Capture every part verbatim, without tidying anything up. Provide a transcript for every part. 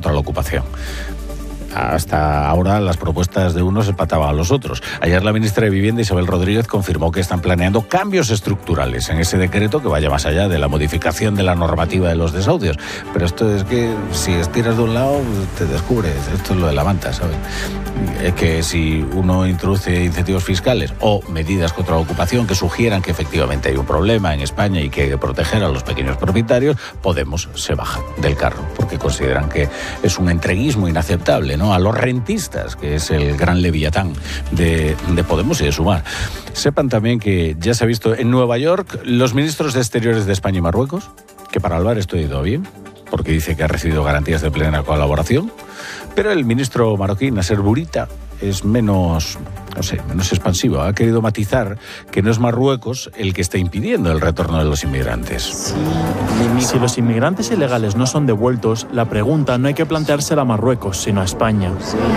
contra la ocupación. Hasta ahora las propuestas de unos empataban a los otros. Ayer la ministra de Vivienda, Isabel Rodríguez, confirmó que están planeando cambios estructurales en ese decreto que vaya más allá de la modificación de la normativa de los desahucios. Pero esto es que si estiras de un lado te descubres. Esto es lo de la manta, ¿sabes? Es que si uno introduce incentivos fiscales o medidas contra la ocupación que sugieran que efectivamente hay un problema en España y que hay que proteger a los pequeños propietarios, Podemos se baja del carro porque consideran que es un entreguismo inaceptable, ¿no? A los rentistas, que es el gran leviatán de, de Podemos y de Sumar. Sepan también que ya se ha visto en Nueva York los ministros de Exteriores de España y Marruecos, que para hablar esto ha ido bien, porque dice que ha recibido garantías de plena colaboración, pero el ministro marroquí, Nasser Bourita, es menos, no sé, menos expansivo. Ha querido matizar que no es Marruecos el que está impidiendo el retorno de los inmigrantes. Si los inmigrantes ilegales no son devueltos, la pregunta no hay que planteársela a Marruecos, sino a España.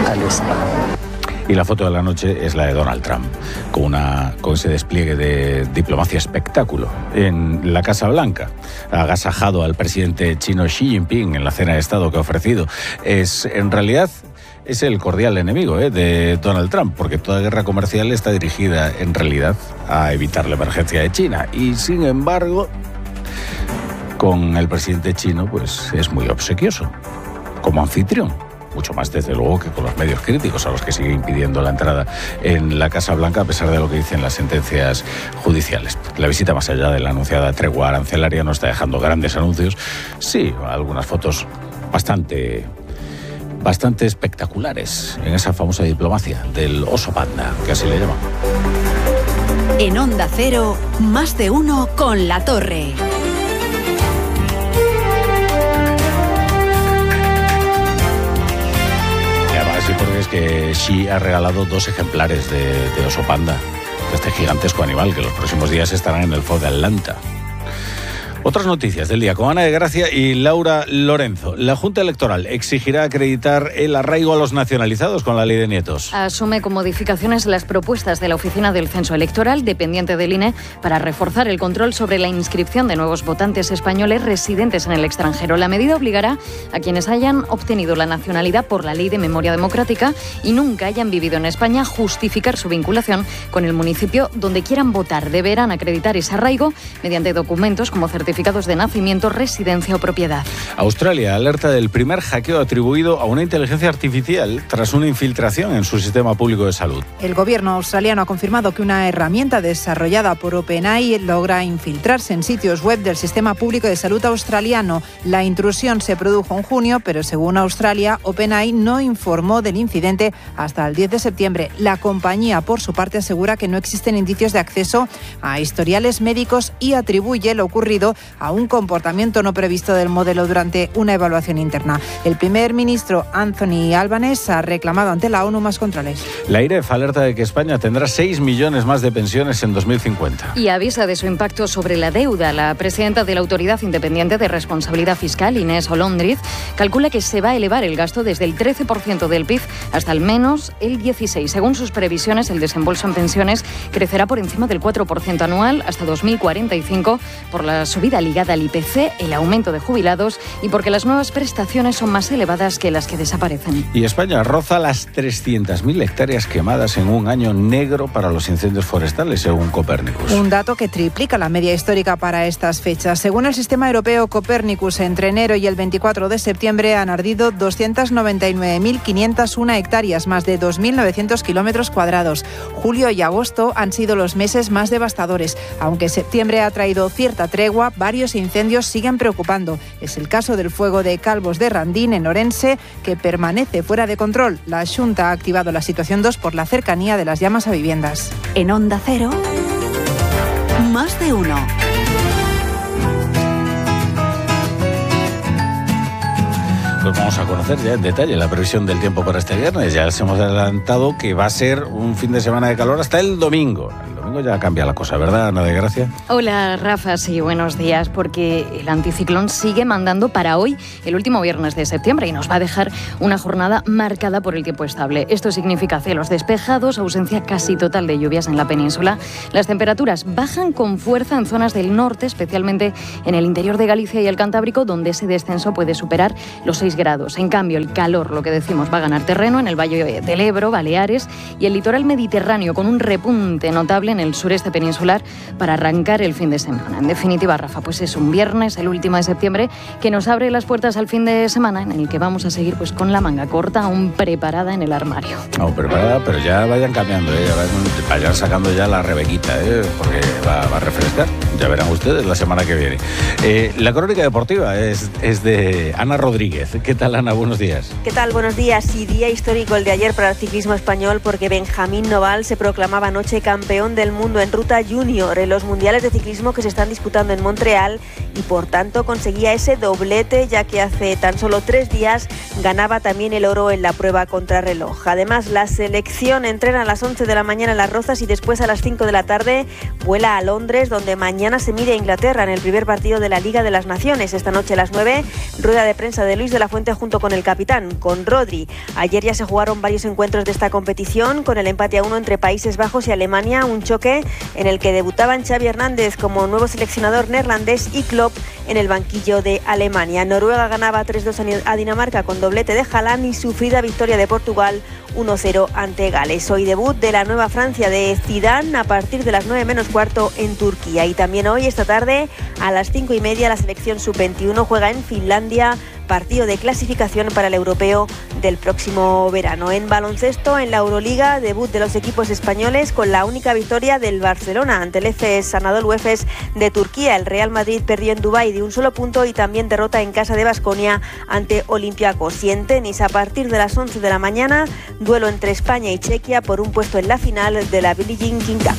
Y la foto de la noche es la de Donald Trump, con, una, con ese despliegue de diplomacia espectáculo en la Casa Blanca. Ha agasajado al presidente chino Xi Jinping en la cena de Estado que ha ofrecido. Es, en realidad, es el cordial enemigo ¿eh? de Donald Trump, porque toda guerra comercial está dirigida, en realidad, a evitar la emergencia de China. Y, sin embargo, con el presidente chino, pues es muy obsequioso, como anfitrión. Mucho más, desde luego, que con los medios críticos a los que sigue impidiendo la entrada en la Casa Blanca, a pesar de lo que dicen las sentencias judiciales. La visita, más allá de la anunciada tregua arancelaria, no está dejando grandes anuncios. Sí, algunas fotos bastante, bastante espectaculares en esa famosa diplomacia del oso panda, que así le llaman. En Onda Cero, más de uno con La Torre. Sí, porque es que Xi ha regalado dos ejemplares de, de oso panda, de este gigantesco animal que los próximos días estarán en el Zoo de Atlanta. Otras noticias del día con Ana de Gracia y Laura Lorenzo. La Junta Electoral exigirá acreditar el arraigo a los nacionalizados con la ley de nietos. Asume con modificaciones las propuestas de la Oficina del Censo Electoral, dependiente del I N E, para reforzar el control sobre la inscripción de nuevos votantes españoles residentes en el extranjero. La medida obligará a quienes hayan obtenido la nacionalidad por la Ley de Memoria Democrática y nunca hayan vivido en España justificar su vinculación con el municipio donde quieran votar. Deberán acreditar ese arraigo mediante documentos como certificados certificados de nacimiento, residencia o propiedad. Australia alerta del primer hackeo atribuido a una inteligencia artificial tras una infiltración en su sistema público de salud. El gobierno australiano ha confirmado que una herramienta desarrollada por OpenAI logra infiltrarse en sitios web del sistema público de salud australiano. La intrusión se produjo en junio, pero según Australia, OpenAI no informó del incidente hasta el diez de septiembre. La compañía, por su parte, asegura que no existen indicios de acceso a historiales médicos y atribuye lo ocurrido a un comportamiento no previsto del modelo durante una evaluación interna. El primer ministro Anthony Albanese ha reclamado ante la ONU más controles. La I R E F alerta de que España tendrá seis millones más de pensiones en dos mil cincuenta. Y avisa de su impacto sobre la deuda. La presidenta de la Autoridad Independiente de Responsabilidad Fiscal, Inés Olóndriz, calcula que se va a elevar el gasto desde el trece por ciento del P I B hasta al menos el dieciséis por ciento. Según sus previsiones, el desembolso en pensiones crecerá por encima del cuatro por ciento anual hasta dos mil cuarenta y cinco por la subida ligada al I P C, el aumento de jubilados y porque las nuevas prestaciones son más elevadas que las que desaparecen. Y España roza las trescientas mil hectáreas quemadas en un año negro para los incendios forestales, según Copernicus. Un dato que triplica la media histórica para estas fechas. Según el sistema europeo Copernicus, entre enero y el veinticuatro de septiembre han ardido doscientas noventa y nueve mil quinientas una hectáreas, más de dos mil novecientos kilómetros cuadrados. Julio y agosto han sido los meses más devastadores. Aunque septiembre ha traído cierta tregua, varios incendios siguen preocupando. Es el caso del fuego de Calvos de Randín, en Orense, que permanece fuera de control. La Xunta ha activado la situación dos por la cercanía de las llamas a viviendas. En Onda Cero, más de uno. Pues vamos a conocer ya en detalle la previsión del tiempo para este viernes. Ya les hemos adelantado que va a ser un fin de semana de calor hasta el domingo. El domingo domingo ya cambia la cosa, ¿verdad, Ana de Gracia? Hola, Rafa, sí, buenos días, porque el anticiclón sigue mandando para hoy, el último viernes de septiembre, y nos va a dejar una jornada marcada por el tiempo estable. Esto significa cielos despejados, ausencia casi total de lluvias en la península. Las temperaturas bajan con fuerza en zonas del norte, especialmente en el interior de Galicia y el Cantábrico, donde ese descenso puede superar los seis grados. En cambio, el calor, lo que decimos, va a ganar terreno en el Valle del Ebro, Baleares y el litoral mediterráneo, con un repunte notable en el sureste peninsular para arrancar el fin de semana. En definitiva, Rafa, pues es un viernes, el último de septiembre, que nos abre las puertas al fin de semana, en el que vamos a seguir pues con la manga corta, aún preparada en el armario. No, preparada, pero ya vayan cambiando, ¿eh? vayan, vayan sacando ya la rebequita, ¿eh? porque va, va a refrescar. Ya verán ustedes la semana que viene. Eh, la crónica deportiva es, es de Ana Rodríguez. ¿Qué tal, Ana? Buenos días. ¿Qué tal? Buenos días. Y día histórico el de ayer para el ciclismo español, porque Benjamín Noval se proclamaba anoche campeón del mundo en ruta junior en los mundiales de ciclismo que se están disputando en Montreal, y por tanto conseguía ese doblete, ya que hace tan solo tres días ganaba también el oro en la prueba contrarreloj. Además, la selección entrena a las once de la mañana en Las Rozas y después a las cinco de la tarde vuela a Londres, donde mañana se mide a Inglaterra en el primer partido de la Liga de las Naciones. Esta noche a las nueve, rueda de prensa de Luis de la Fuente junto con el capitán, con Rodri. Ayer ya se jugaron varios encuentros de esta competición, con el empate a uno entre Países Bajos y Alemania, un choque en el que debutaban Xavi Hernández como nuevo seleccionador neerlandés y Klopp en el banquillo de Alemania. Noruega ganaba tres dos a Dinamarca con doblete de Haaland y sufrida victoria de Portugal uno cero ante Gales. Hoy debut de la nueva Francia de Zidane a partir de las nueve menos cuarto en Turquía. Y también hoy, esta tarde, a las cinco y media, la selección sub veintiuno juega en Finlandia, partido de clasificación para el europeo del próximo verano. En baloncesto, en la Euroliga, debut de los equipos españoles con la única victoria del Barcelona ante el Efes Anadolu Efes de Turquía. El Real Madrid perdió en Dubái de un solo punto y también derrota en casa de Baskonia ante Olympiacos. Y en tenis, a partir de las once de la mañana, duelo entre España y Chequia por un puesto en la final de la Billie Jean King Cup.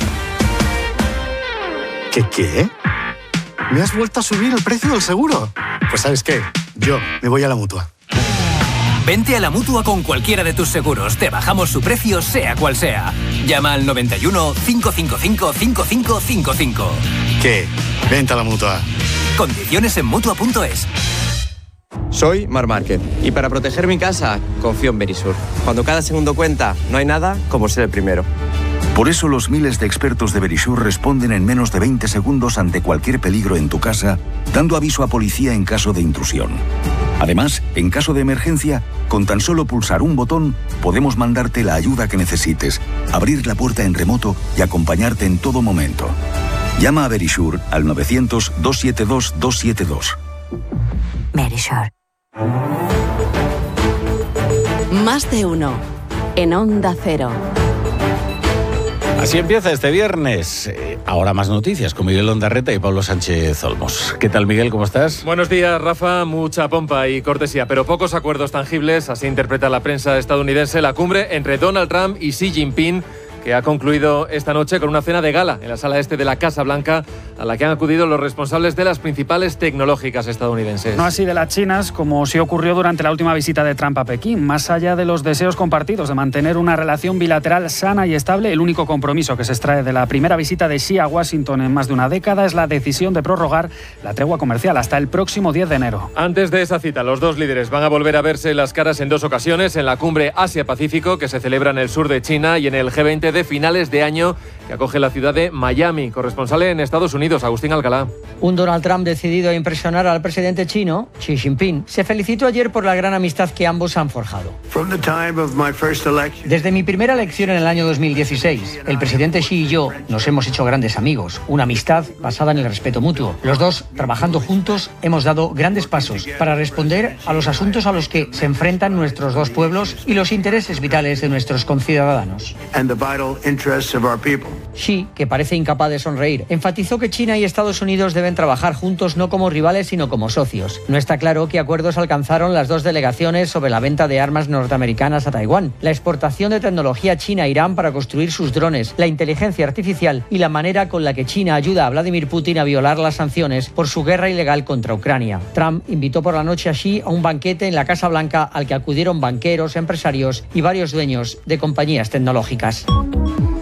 ¿Qué qué? ¿Me has vuelto a subir el precio del seguro? Pues ¿sabes qué? Yo me voy a la Mutua. Vente a la Mutua con cualquiera de tus seguros. Te bajamos su precio, sea cual sea. Llama al noventa y uno, cinco cinco cinco, cinco cinco cinco cinco. ¿Qué? Vente a la Mutua. Condiciones en Mutua punto es. Soy Mar Márquez y para proteger mi casa confío en Verisur. Cuando cada segundo cuenta, no hay nada como ser el primero. Por eso los miles de expertos de Verisur responden en menos de veinte segundos ante cualquier peligro en tu casa, dando aviso a policía en caso de intrusión. Además, en caso de emergencia, con tan solo pulsar un botón, podemos mandarte la ayuda que necesites, abrir la puerta en remoto y acompañarte en todo momento. Llama a Verisur al novecientos, doscientos setenta y dos, doscientos setenta y dos. Verisur. Más de uno. En Onda Cero. Así empieza este viernes. Eh, ahora más noticias con Miguel Ondarreta y Pablo Sánchez Olmos. ¿Qué tal, Miguel? ¿Cómo estás? Buenos días, Rafa. Mucha pompa y cortesía, pero pocos acuerdos tangibles. Así interpreta la prensa estadounidense la cumbre entre Donald Trump y Xi Jinping, que ha concluido esta noche con una cena de gala en la sala este de la Casa Blanca, a la que han acudido los responsables de las principales tecnológicas estadounidenses. No así de las chinas, como sí ocurrió durante la última visita de Trump a Pekín. Más allá de los deseos compartidos de mantener una relación bilateral sana y estable, el único compromiso que se extrae de la primera visita de Xi a Washington en más de una década es la decisión de prorrogar la tregua comercial hasta el próximo diez de enero. Antes de esa cita, los dos líderes van a volver a verse las caras en dos ocasiones, en la cumbre Asia-Pacífico, que se celebra en el sur de China, y en el G veinte de finales de año, que acoge la ciudad de Miami. Corresponsal en Estados Unidos, Agustín Alcalá. Un Donald Trump decidido a impresionar al presidente chino, Xi Jinping, se felicitó ayer por la gran amistad que ambos han forjado. Desde mi primera elección en el año dos mil dieciséis, el presidente Xi y yo nos hemos hecho grandes amigos, una amistad basada en el respeto mutuo. Los dos, trabajando juntos, hemos dado grandes pasos para responder a los asuntos a los que se enfrentan nuestros dos pueblos y los intereses vitales de nuestros conciudadanos. Xi, que parece incapaz de sonreír, enfatizó que China y Estados Unidos deben trabajar juntos no como rivales sino como socios. No está claro qué acuerdos alcanzaron las dos delegaciones sobre la venta de armas norteamericanas a Taiwán, la exportación de tecnología china a Irán para construir sus drones, la inteligencia artificial y la manera con la que China ayuda a Vladimir Putin a violar las sanciones por su guerra ilegal contra Ucrania. Trump invitó por la noche a Xi a un banquete en la Casa Blanca al que acudieron banqueros, empresarios y varios dueños de compañías tecnológicas.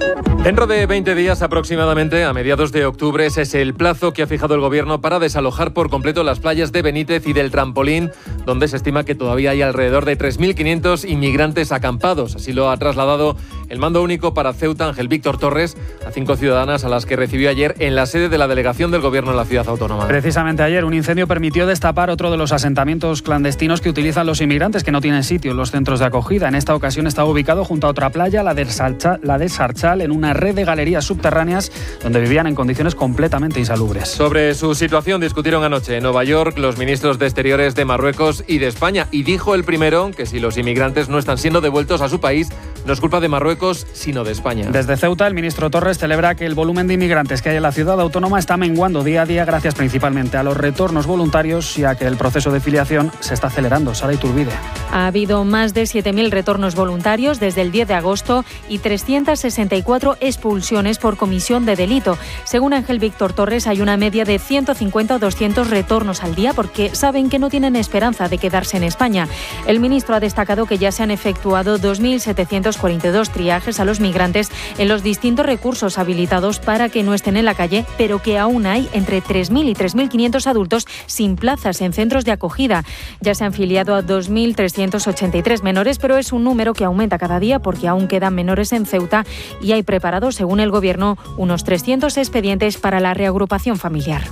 Dentro de veinte días aproximadamente, a mediados de octubre, ese es el plazo que ha fijado el Gobierno para desalojar por completo las playas de Benítez y del Trampolín, donde se estima que todavía hay alrededor de tres mil quinientos inmigrantes acampados. Así lo ha trasladado el mando único para Ceuta, Ángel Víctor Torres, a cinco ciudadanas a las que recibió ayer en la sede de la delegación del Gobierno en la ciudad autónoma. Precisamente ayer, un incendio permitió destapar otro de los asentamientos clandestinos que utilizan los inmigrantes que no tienen sitio en los centros de acogida. En esta ocasión estaba ubicado junto a otra playa, la de Sarchal, la de Sarchal, en una red de galerías subterráneas donde vivían en condiciones completamente insalubres. Sobre su situación discutieron anoche en Nueva York los ministros de Exteriores de Marruecos y de España, y dijo el primero que si los inmigrantes no están siendo devueltos a su país, no es culpa de Marruecos, sino de España. Desde Ceuta, el ministro Torres celebra que el volumen de inmigrantes que hay en la ciudad autónoma está menguando día a día gracias principalmente a los retornos voluntarios y a que el proceso de filiación se está acelerando. Sara Iturbide. Ha habido más de siete mil retornos voluntarios desde el diez de agosto y trescientas sesenta y cuatro expulsiones por comisión de delito. Según Ángel Víctor Torres, hay una media de ciento cincuenta o doscientos retornos al día porque saben que no tienen esperanza de quedarse en España. El ministro ha destacado que ya se han efectuado dos mil setecientos cuarenta y dos triajes a los migrantes en los distintos recursos habilitados para que no estén en la calle, pero que aún hay entre tres mil y tres mil quinientos adultos sin plazas en centros de acogida. Ya se han filiado a dos mil trescientos ochenta y tres menores, pero es un número que aumenta cada día porque aún quedan menores en Ceuta y hay preparados, según el Gobierno, unos trescientos expedientes para la reagrupación familiar.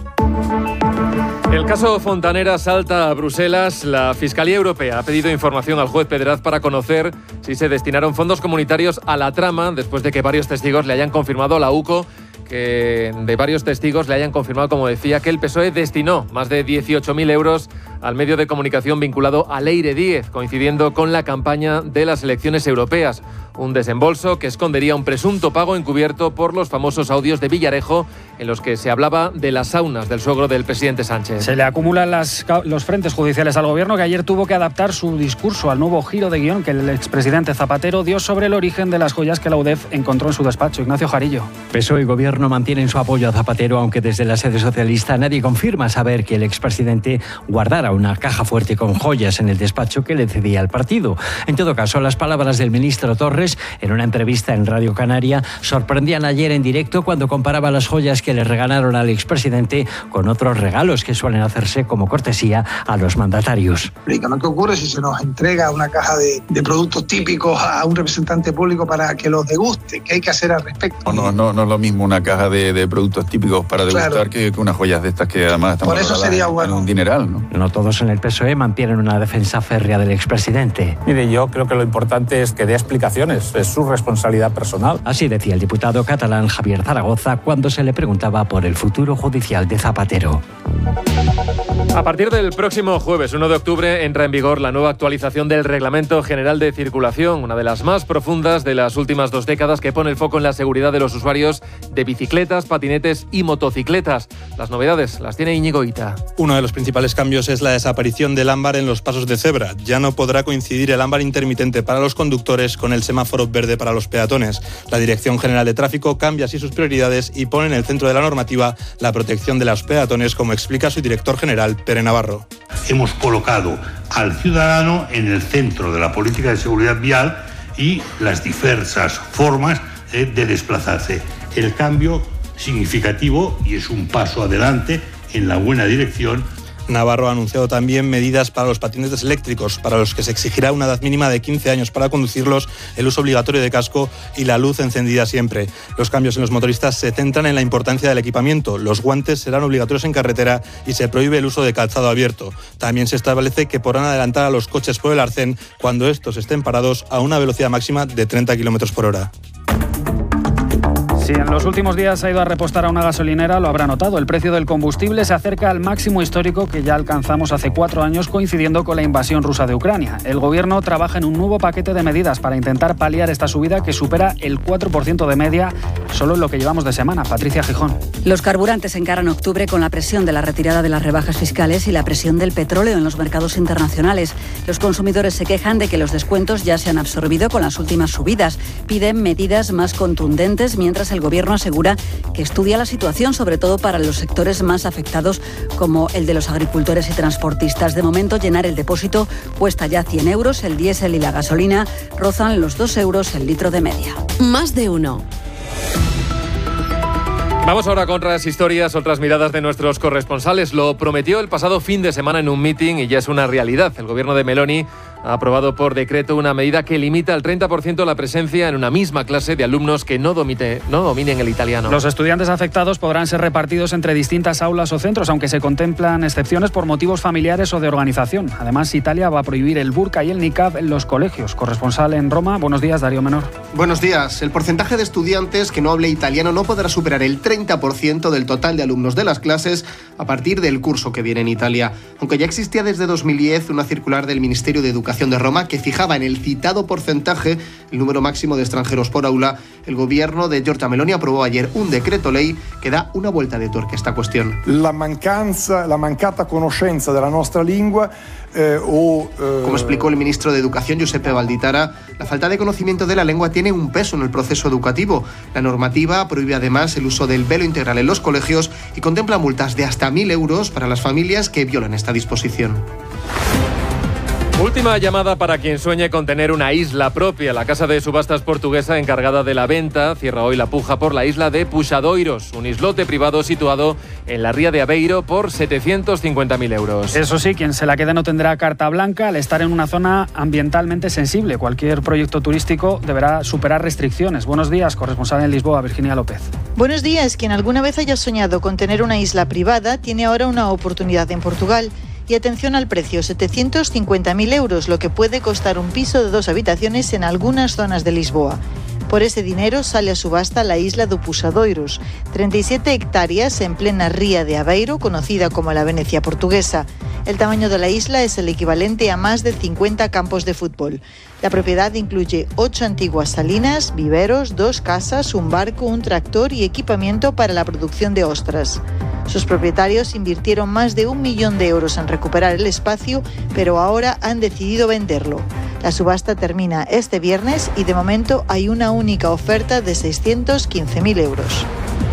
El caso Fontanera salta a Bruselas. La Fiscalía Europea ha pedido información al juez Pedraz para conocer si se destinaron fondos comunitarios a la trama después de que varios testigos le hayan confirmado a la U C O que de varios testigos le hayan confirmado, como decía, que el P S O E destinó más de dieciocho mil euros al medio de comunicación vinculado a Leire Díez, coincidiendo con la campaña de las elecciones europeas. Un desembolso que escondería un presunto pago encubierto por los famosos audios de Villarejo en los que se hablaba de las saunas del suegro del presidente Sánchez. Se le acumulan las, los frentes judiciales al Gobierno, que ayer tuvo que adaptar su discurso al nuevo giro de guión que el expresidente Zapatero dio sobre el origen de las joyas que la U D E F encontró en su despacho. Ignacio Jarillo. P S O E y Gobierno mantienen su apoyo a Zapatero, aunque desde la sede socialista nadie confirma saber que el expresidente guardara una caja fuerte con joyas en el despacho que le cedía al partido. En todo caso, las palabras del ministro Torres en una entrevista en Radio Canaria sorprendían ayer en directo cuando comparaba las joyas que le regalaron al expresidente con otros regalos que suelen hacerse como cortesía a los mandatarios. ¿Qué ocurre si se nos entrega una caja de, de productos típicos a un representante público para que los deguste? ¿Qué hay que hacer al respecto? No, no, no es lo mismo una caja de, de productos típicos para degustar, claro, que, que unas joyas de estas que además están por eso sería bueno. En un dineral, ¿no? No todos en el P S O E mantienen una defensa férrea del expresidente. Mire, yo creo que lo importante es que dé explicaciones, es su responsabilidad personal. Así decía el diputado catalán Javier Zaragoza cuando se le preguntaba por el futuro judicial de Zapatero. A partir del próximo jueves uno de octubre entra en vigor la nueva actualización del Reglamento General de Circulación, una de las más profundas de las últimas dos décadas, que pone el foco en la seguridad de los usuarios de bicicletas, patinetes y motocicletas. Las novedades las tiene Íñigo Ita. Uno de los principales cambios es la desaparición del ámbar en los pasos de cebra. Ya no podrá coincidir el ámbar intermitente para los conductores con el semáforo verde para los peatones. La Dirección General de Tráfico cambia así sus prioridades y pone en el centro de la normativa la protección de los peatones, como explica su director general, Pere Navarro. Hemos colocado al ciudadano en el centro de la política de seguridad vial y las diversas formas de desplazarse. El cambio significativo y es un paso adelante en la buena dirección. Navarro ha anunciado también medidas para los patinetes eléctricos, para los que se exigirá una edad mínima de quince años para conducirlos, el uso obligatorio de casco y la luz encendida siempre. Los cambios en los motoristas se centran en la importancia del equipamiento. Los guantes serán obligatorios en carretera y se prohíbe el uso de calzado abierto. También se establece que podrán adelantar a los coches por el arcén cuando estos estén parados a una velocidad máxima de treinta kilómetros por hora. Si en los últimos días ha ido a repostar a una gasolinera, lo habrá notado. El precio del combustible se acerca al máximo histórico que ya alcanzamos hace cuatro años, coincidiendo con la invasión rusa de Ucrania. El Gobierno trabaja en un nuevo paquete de medidas para intentar paliar esta subida que supera el cuatro por ciento de media solo en lo que llevamos de semana. Patricia Gijón. Los carburantes encaran octubre con la presión de la retirada de las rebajas fiscales y la presión del petróleo en los mercados internacionales. Los consumidores se quejan de que los descuentos ya se han absorbido con las últimas subidas. Piden medidas más contundentes, mientras el Gobierno asegura que estudia la situación, sobre todo para los sectores más afectados, como el de los agricultores y transportistas. De momento, llenar el depósito cuesta ya cien euros. El diésel y la gasolina rozan los dos euros el litro de media. Más de uno. Vamos ahora con otras historias, otras miradas de nuestros corresponsales. Lo prometió el pasado fin de semana en un meeting y ya es una realidad. El gobierno de Meloni ha aprobado por decreto una medida que limita al treinta por ciento la presencia en una misma clase de alumnos que no, domine, no dominen el italiano. Los estudiantes afectados podrán ser repartidos entre distintas aulas o centros, aunque se contemplan excepciones por motivos familiares o de organización. Además, Italia va a prohibir el burka y el niqab en los colegios. Corresponsal en Roma, buenos días, Darío Menor. Buenos días. El porcentaje de estudiantes que no hable italiano no podrá superar el treinta por ciento del total de alumnos de las clases a partir del curso que viene en Italia. Aunque ya existía desde dos mil diez una circular del Ministerio de Educación de Roma que fijaba en el citado porcentaje el número máximo de extranjeros por aula, el gobierno de Giorgia Meloni aprobó ayer un decreto ley que da una vuelta de tuerca a esta cuestión. La mancanza, la mancata conoscenza della nostra lingua eh, o... Eh... Como explicó el ministro de Educación, Giuseppe Valditara, la falta de conocimiento de la lengua tiene un peso en el proceso educativo. La normativa prohíbe además el uso del velo integral en los colegios y contempla multas de hasta mil euros para las familias que violan esta disposición. Última llamada para quien sueñe con tener una isla propia. La casa de subastas portuguesa encargada de la venta cierra hoy la puja por la isla de Puxadoiros, un islote privado situado en la ría de Aveiro por setecientos cincuenta mil euros. Eso sí, quien se la quede no tendrá carta blanca al estar en una zona ambientalmente sensible. Cualquier proyecto turístico deberá superar restricciones. Buenos días, corresponsal en Lisboa, Virginia López. Buenos días. Quien alguna vez haya soñado con tener una isla privada tiene ahora una oportunidad en Portugal. Y atención al precio, setecientos cincuenta mil euros, lo que puede costar un piso de dos habitaciones en algunas zonas de Lisboa. Por ese dinero sale a subasta la isla de Puxadoiros, treinta y siete hectáreas en plena ría de Aveiro, conocida como la Venecia portuguesa. El tamaño de la isla es el equivalente a más de cincuenta campos de fútbol. La propiedad incluye ocho antiguas salinas, viveros, dos casas, un barco, un tractor y equipamiento para la producción de ostras. Sus propietarios invirtieron más de un millón de euros en recuperar el espacio, pero ahora han decidido venderlo. La subasta termina este viernes y de momento hay una única oferta de seiscientos quince mil euros.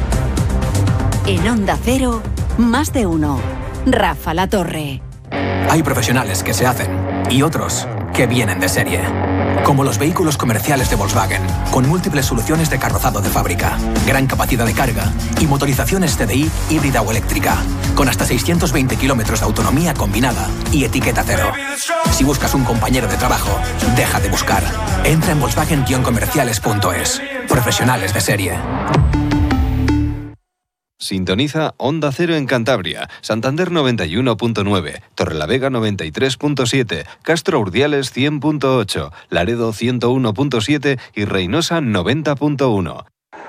En Onda Cero, más de uno. Rafa La Torre. Hay profesionales que se hacen y otros que vienen de serie. Como los vehículos comerciales de Volkswagen, con múltiples soluciones de carrozado de fábrica, gran capacidad de carga y motorizaciones T D I híbrida o eléctrica, con hasta seiscientos veinte kilómetros de autonomía combinada y etiqueta cero. Si buscas un compañero de trabajo, deja de buscar. Entra en volkswagen guion comerciales punto es. Profesionales de serie. Sintoniza Onda Cero en Cantabria, Santander noventa y uno punto nueve, Torrelavega noventa y tres punto siete, Castro Urdiales cien punto ocho, Laredo ciento uno punto siete y Reynosa noventa punto uno.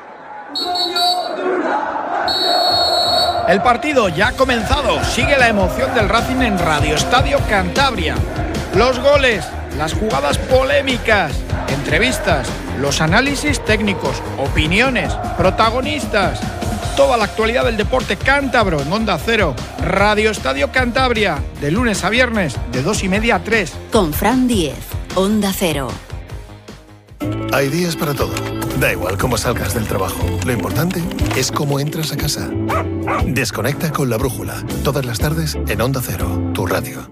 El partido ya ha comenzado, sigue la emoción del Racing en Radio Estadio Cantabria. Los goles, las jugadas polémicas, entrevistas, los análisis técnicos, opiniones, protagonistas. Toda la actualidad del deporte cántabro en Onda Cero. Radio Estadio Cantabria, de lunes a viernes, de dos y media a tres. Con Fran Diez, Onda Cero. Hay días para todo. Da igual cómo salgas del trabajo. Lo importante es cómo entras a casa. Desconecta con La Brújula. Todas las tardes en Onda Cero, tu radio.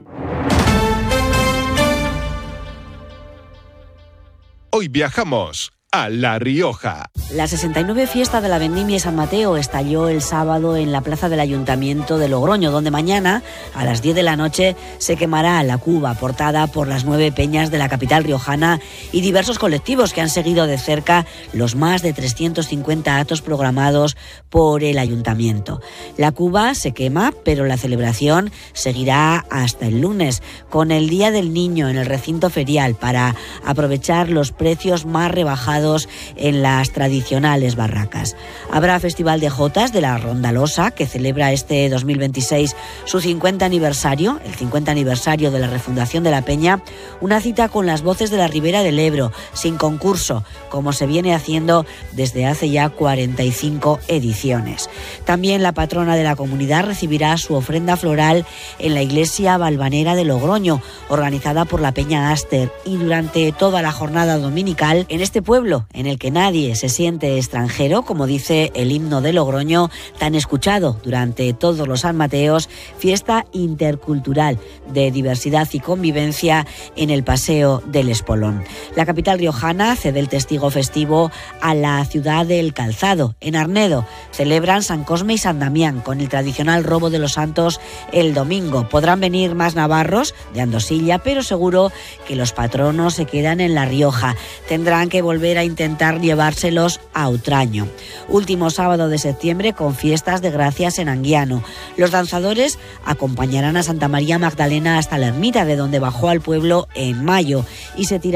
Hoy viajamos a La Rioja. La sesenta y nueve Fiesta de la Vendimia y San Mateo estalló el sábado en la plaza del Ayuntamiento de Logroño, donde mañana, a las diez de la noche, se quemará la cuba portada por las nueve peñas de la capital riojana y diversos colectivos que han seguido de cerca los más de trescientos cincuenta actos programados por el Ayuntamiento. La cuba se quema, pero la celebración seguirá hasta el lunes, con el Día del Niño en el recinto ferial, para aprovechar los precios más rebajados en las tradicionales barracas. Habrá Festival de Jotas de la Rondalosa, que celebra este dos mil veintiséis su cincuenta aniversario, el cincuenta aniversario de la refundación de la peña, una cita con las voces de la Ribera del Ebro, sin concurso, como se viene haciendo desde hace ya cuarenta y cinco ediciones. También la patrona de la comunidad recibirá su ofrenda floral en la iglesia valvanera de Logroño, organizada por la Peña Aster, y durante toda la jornada dominical en este pueblo pueblo en el que nadie se siente extranjero, como dice el himno de Logroño, tan escuchado durante todos los San Mateos, fiesta intercultural de diversidad y convivencia en el Paseo del Espolón. La capital riojana cede el testigo festivo a la ciudad del Calzado. En Arnedo celebran San Cosme y San Damián con el tradicional robo de los santos el domingo. Podrán venir más navarros de Andosilla, pero seguro que los patronos se quedan en La Rioja. Tendrán que volver a intentar llevárselos a Utraño. Último sábado de septiembre con fiestas de gracias en Anguiano. Los danzadores acompañarán a Santa María Magdalena hasta la ermita, de donde bajó al pueblo en mayo, y se tirarán